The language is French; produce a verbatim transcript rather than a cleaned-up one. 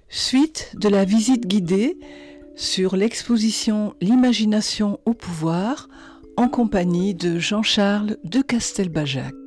Suite de la visite guidée sur l'exposition L'imagination au pouvoir en compagnie de Jean-Charles de Castelbajac.